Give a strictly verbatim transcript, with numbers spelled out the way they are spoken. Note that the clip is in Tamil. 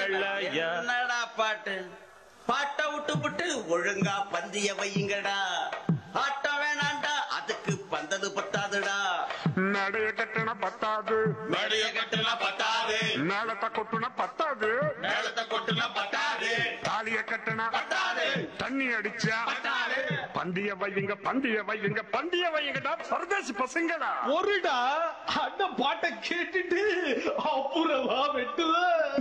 வேளையா. என்னடா பாட்டு பாட்டை விட்டு விட்டு ஒழுங்கா பந்திய வையுங்கடா. ஆட்டம் வேணாண்டா அதுக்கு பந்தது பத்தாதுடா. நடைய கட்டுனா பத்தாது, நடைய கட்டுனா பத்தாது, மேலத்தை கொட்டுனா பத்தாது, மேலத்தை கொட்டுனா பத்தாது, தாலிய கட்டுனா பத்தாது, தண்ணி அடிச்சா பத்தாது. பந்திய வையுங்க பந்திய வையுங்க பந்திய வையுங்கடா பரதேசி பசங்களா. ஒருடா அந்த பாட்டை கேட்டுட்டு அப்புறமா வெட்டுவ.